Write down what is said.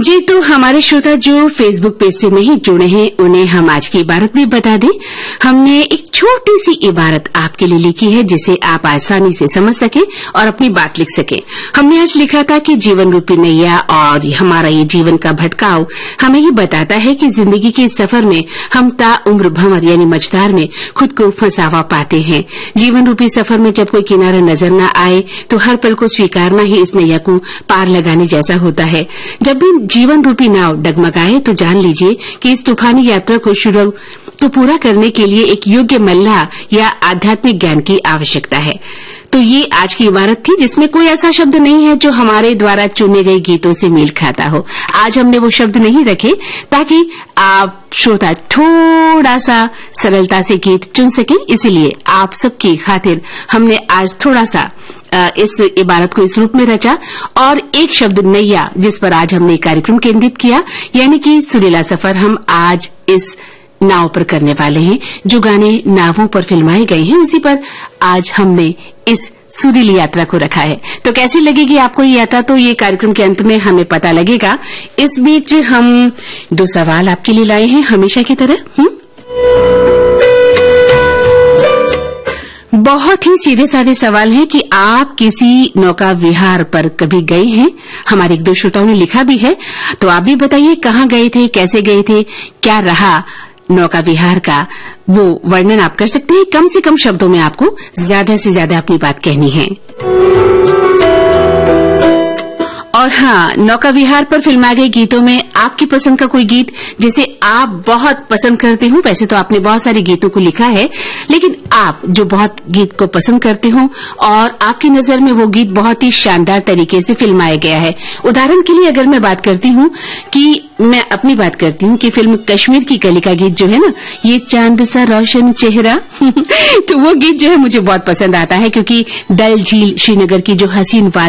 जी, तो हमारे श्रोता जो फेसबुक पेज से नहीं जुड़े हैं उन्हें हम आज की इबारत भी बता दें। हमने एक छोटी सी इबारत आपके लिए लिखी है जिसे आप आसानी से समझ सकें और अपनी बात लिख सकें। हमने आज लिखा था कि जीवन रूपी नैया और हमारा ये जीवन का भटकाव हमें ये बताता है कि जिंदगी के सफर में हम ताउम्र भंवर यानी मझधार में खुद को फंसावा पाते हैं। जीवन रूपी सफर में जब कोई किनारा नजर न आए तो हर पल को स्वीकारना ही इस नैया को पार लगाने जैसा होता है। जब भी जीवन रूपी नाव डगमगाए तो जान लीजिए कि इस तूफानी यात्रा को पूरा करने के लिए एक योग्य मल्लाह या आध्यात्मिक ज्ञान की आवश्यकता है। तो ये आज की इबारत थी जिसमें कोई ऐसा शब्द नहीं है जो हमारे द्वारा चुने गए गीतों से मेल खाता हो। आज हमने वो शब्द नहीं रखे ताकि आप श्रोता थोड़ा सा सरलता से गीत चुन सकें, इसलिए आप सबकी खातिर हमने आज थोड़ा सा इस इबारत को इस रूप में रचा और एक शब्द नैया जिस पर आज हमने कार्यक्रम केंद्रित किया, यानी कि सुरीला सफर हम आज इस नाव पर करने वाले हैं। जो गाने नावों पर फिल्माए गए हैं उसी पर आज हमने इस सुरीली यात्रा को रखा है। तो कैसी लगेगी आपको ये यात्रा, तो ये कार्यक्रम के अंत में हमें पता लगेगा। इस बीच हम 2 सवाल आपके लिए लाए हैं हमेशा की तरह। बहुत ही सीधे साधे सवाल हैं कि आप किसी नौका विहार पर कभी गए हैं। हमारे 1-2 श्रोताओं ने लिखा भी है, तो आप भी बताइए कहाँ गए थे, कैसे गए थे, क्या रहा नौका विहार का वो वर्णन आप कर सकते हैं। कम से कम शब्दों में आपको ज्यादा से ज्यादा अपनी बात कहनी है। और हाँ, नौका विहार पर फिल्माए गए गीतों में आपकी पसंद का कोई गीत जिसे आप बहुत पसंद करते हो। वैसे तो आपने बहुत सारे गीतों को लिखा है, लेकिन आप जो बहुत गीत को पसंद करते हो और आपकी नजर में वो गीत बहुत ही शानदार तरीके से फिल्माया गया है। उदाहरण के लिए अगर मैं बात करती हूँ कि फिल्म कश्मीर की कली का गीत जो है ना, ये चांद सा रोशन चेहरा तो वो गीत जो है मुझे बहुत पसंद आता है, क्योंकि डल झील श्रीनगर की जो हसीन